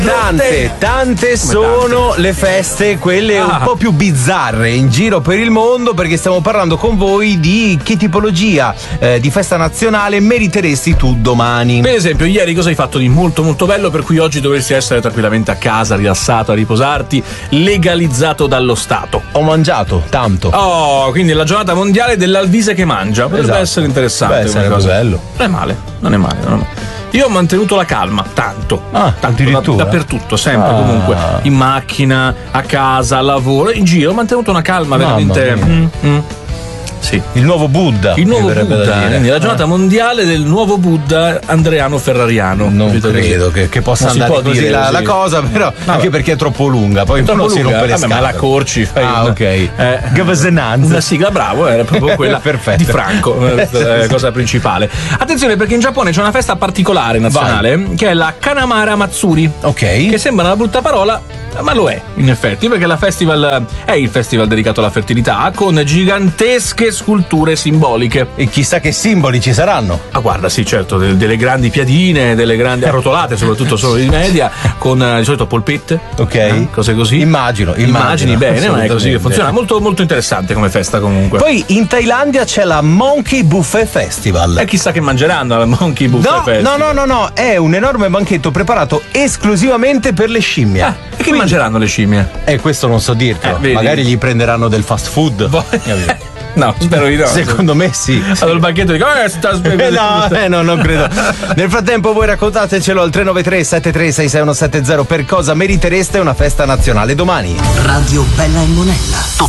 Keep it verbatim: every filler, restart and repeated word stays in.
Tante, tante sono tante? le feste, quelle Ah. un po' più bizzarre in giro per il mondo, perché stiamo parlando con voi di che tipologia eh, di festa nazionale meriteresti tu domani. Per esempio, ieri cosa hai fatto di molto molto bello per cui oggi dovresti essere tranquillamente a casa, rilassato, a riposarti, legalizzato dallo Stato? Ho mangiato tanto. Oh, quindi la giornata mondiale dell'alvise che mangia. Potrebbe Esatto. essere interessante. Beh, come sarebbe cosa. bello. Non è male, non è male, non è male. Io ho mantenuto la calma, tanto. Ah, tanto addirittura? da- dappertutto, sempre, Ah. comunque. In macchina, a casa, al lavoro, in giro, ho mantenuto una calma Mamma veramente. mia. Mm, mm. Sì. Il nuovo Buddha. Il nuovo mi verrebbe da Buddha, dire. quindi la giornata Ah. mondiale del nuovo Buddha Andreano Ferrariano. Non Capito così? credo che, che possa Non si andare può così dire la, così. la cosa, però Vabbè. anche perché è troppo lunga, poi È troppo uno si lunga. rompe le Vabbè, ma scatole. la corci, fai Ah, una- ok. eh, Governanza. una sigla, bravo, era proprio quella Perfetto. di Franco, questa è la cosa principale. Attenzione, perché in Giappone c'è una festa particolare nazionale che è la Kanamara Matsuri. Ok. Che sembra una brutta parola, ma lo è in effetti, perché la festival è il festival dedicato alla fertilità con gigantesche sculture simboliche. E chissà che simboli ci saranno. Ah, guarda, sì, certo, de- delle grandi piadine, delle grandi arrotolate, soprattutto solo di media, con eh, di solito polpette, Ok. eh, cose così. Immagino, Immagini immagino, bene, ma è così che assolutamente. funziona. Molto, molto interessante come festa comunque. Poi in Thailandia c'è la Monkey Buffet Festival. E chissà che mangeranno alla Monkey Buffet No, Festival. no, no, no, no, è un enorme banchetto preparato esclusivamente per le scimmie. Ah, e che mangeranno le scimmie? E questo non so dirtelo. Eh, vedi? Magari gli prenderanno del fast food. No, spero di no. Secondo me sì. Allora il banchetto dico, eh, sta Eh, no, eh, no, non credo. Nel frattempo voi raccontatecelo al tre nove tre sette tre sei sei uno sette zero per cosa meritereste una festa nazionale domani. Radio Bella e Monella.